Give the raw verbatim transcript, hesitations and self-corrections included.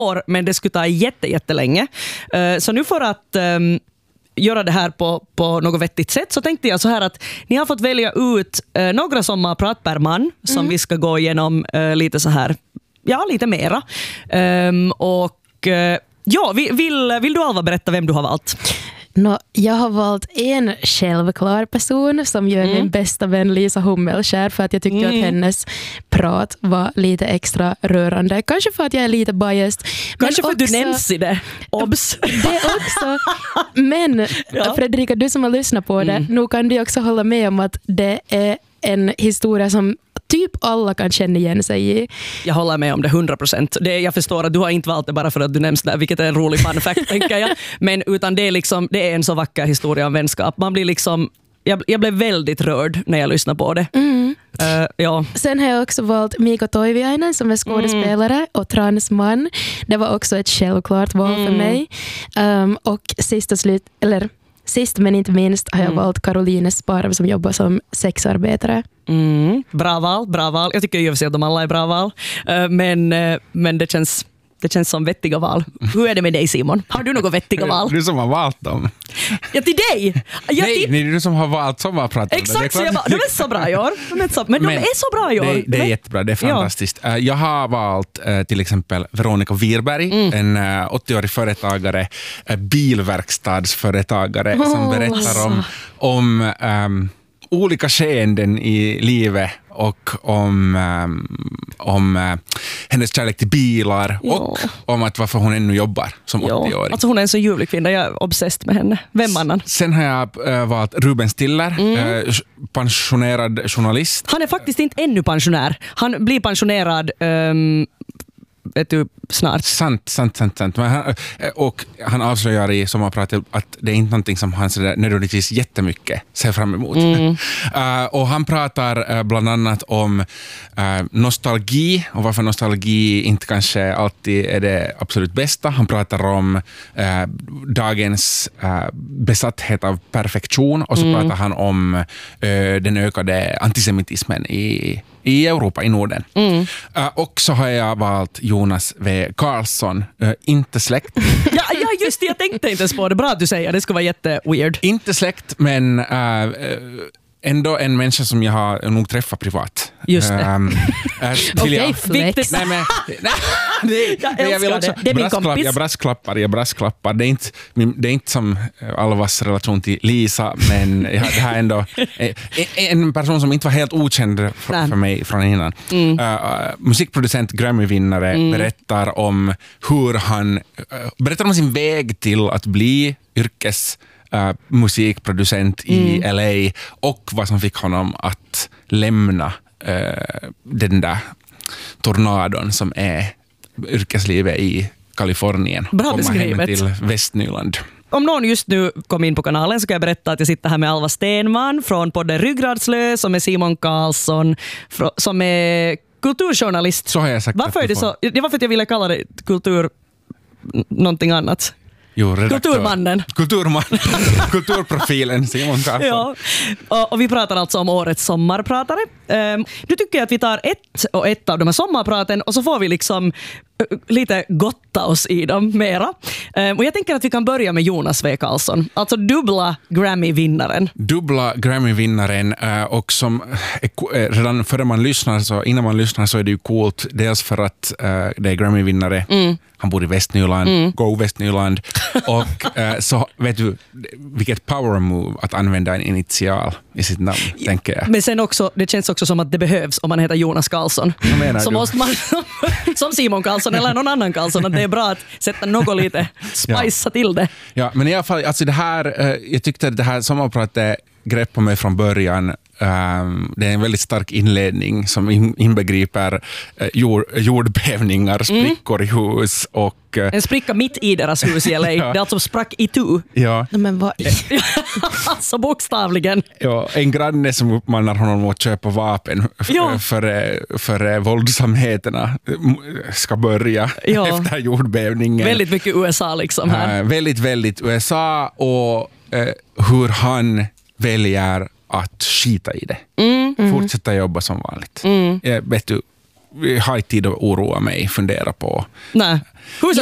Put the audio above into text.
år, men det skulle ta jätte, jättelänge. Uh, så nu för att um, göra det här på, på något vettigt sätt så tänkte jag så här att ni har fått välja ut uh, några sommarprat per man som mm. vi ska gå igenom uh, lite så här, ja lite mera. Um, och uh, ja, vill, vill du Alva berätta vem du har valt? No, jag har valt en självklar person som gör mm. min bästa vän Lisa Hummelskär för att jag tyckte mm. att hennes prat var lite extra rörande. Kanske för att jag är lite biased. Kanske för också, att du nämns i det. Obs! Det också. Men ja. Fredrika, du som har lyssnat på det, mm. nu kan du också hålla med om att det är en historia som typ alla kan känna igen sig i. Jag håller med om det hundra procent. Det, jag förstår att du har inte valt det bara för att du nämns där, vilket är en rolig fun fact, tänker jag. Men utan det är, liksom, det är en så vacker historia om vänskap. Man blir liksom, jag, jag blev väldigt rörd när jag lyssnade på det. Mm. Uh, ja. Sen har jag också valt Mikko Toiviainen som är skådespelare mm. och transman. Det var också ett självklart val mm. för mig. Um, och sist och slut, eller Sist men inte minst har jag mm. valt Caroline Sparv som jobbar som sexarbetare. Mm. Bra val, bra val. Jag tycker ju att de alla är bra val. Uh, men, uh, men det känns... Det känns som vettiga val. Hur är det med dig, Simon? Har du något vettiga val? Du som har valt dem. Ja, till dig! Jag Nej, till... det är du som har valt sommarprat. Exakt, så jag bara, de är så bra i år. De är så, men, men de är så bra i år. Det, det är jättebra, det är fantastiskt. Ja. Jag har valt till exempel Veronica Wirberg, mm. en åttioårig företagare, bilverkstadsföretagare oh, som berättar om, om um, olika skeenden i livet och om, um, om uh, hennes kärlek till bilar jo. och om att varför hon ännu jobbar som åttioåring. Alltså hon är en så ljuvlig kvinna, jag är obsessed med henne. Vem annan? Sen har jag uh, valt Ruben Stiller, mm. uh, pensionerad journalist. Han är faktiskt inte ännu pensionär. Han blir pensionerad um, vet du, snart. Sant, sant, sant, sant. Men han, och han avslöjar i sommarpratet att det är inte någonting som han så där nödvändigtvis jättemycket ser fram emot. Mm. uh, och han pratar uh, bland annat om uh, nostalgi och varför nostalgi inte kanske alltid är det absolut bästa. Han pratar om uh, dagens uh, besatthet av perfektion och så mm. pratar han om uh, den ökade antisemitismen i i Europa, i Norden. Mm. Uh, och så har jag valt Jonas W. Karlsson. Uh, inte släkt. ja, ja, just det. Jag tänkte inte ens på det. Bra att du säger. Det skulle vara jätteweird. Inte släkt, men uh, uh, ändå en människa som jag har nog träffat privat. Just det. Um, uh, Okej, okay, flex. Nej, men, nej, det, jag älskar jag vill också det. Det är min kompis. Jag brasklappar, jag brasklappar. Det är inte, det är inte som Alvas relation till Lisa, men jag, det här är ändå en person som inte var helt okänd för, för mig från innan. Mm. Uh, musikproducent, Grammy-vinnare, mm. berättar om hur han uh, berättar om sin väg till att bli yrkes Uh, musikproducent mm. i L A och vad som fick honom att lämna uh, den där tornadon som är yrkeslivet i Kalifornien. Bra beskrivet. Komma hem till Västnyland. Om någon just nu kom in på kanalen så kan jag berätta att jag sitter här med Alva Stenman från podden Ryggradslös som är Simon Karlsson som är kulturjournalist. Så har jag sagt. Varför är det så? Det var för att jag ville kalla det kultur någonting annat. Jo, Kulturmannen. Kulturman. Kulturprofilen Simon Karlsson. Ja. Och, och vi pratar alltså om årets sommarpratare. Um, nu tycker jag att vi tar ett och ett av de här sommarpraten och så får vi liksom uh, lite gotta oss i dem mera. Um, och jag tänker att vi kan börja med Jonas W. Karlsson. Alltså dubbla Grammy-vinnaren. Dubbla Grammy-vinnaren uh, och som uh, redan före man lyssnar så innan man lyssnar så är det ju coolt. Dels för att uh, det är Grammy-vinnare. Mm. Han bor i Västnyland. Mm. Go Västnyland. Och uh, så vet du vilket power move att använda en initial i sitt namn, ja, tänker jag. Men sen också, det känns också som att det behövs om man heter Jonas Karlsson. Så du? Måste man, som Simon Karlsson eller någon annan Karlsson, att det är bra att sätta något lite, spicea ja. till det. Ja, men i alla fall, alltså det här, uh, jag tyckte att det här sommarpratet grepp på mig från början. Um, det är en väldigt stark inledning som in, inbegriper uh, jord, jordbävningar, sprickor mm. i hus och... Uh, en spricka mitt i deras hus i L A. ja. Det är alltså sprack i tu. Ja. Men vad... alltså bokstavligen. Ja, en granne som uppmanar honom att köpa vapen f- ja. för, för våldsamheterna ska börja ja. efter jordbävningen. Väldigt mycket U S A liksom här. Uh, väldigt, väldigt U S A och uh, hur han väljer att skita i det. Mm. Mm. Fortsätta jobba som vanligt. Mm. Jag, vet du, har inte tid att oroa mig, fundera på. Nej. Hur